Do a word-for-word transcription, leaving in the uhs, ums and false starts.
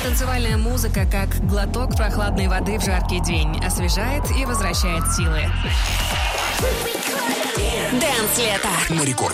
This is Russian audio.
Танцевальная музыка, как глоток прохладной воды в жаркий день, освежает и возвращает силы. Дэнс лето на рекорд.